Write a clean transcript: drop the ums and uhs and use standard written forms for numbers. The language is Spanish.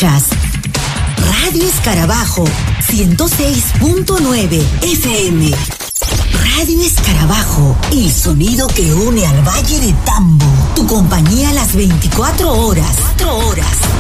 escuchas Radio Escarabajo 106.9 FM. Radio Escarabajo, el sonido que une al Valle de Tambo. Tu compañía a las 24 horas.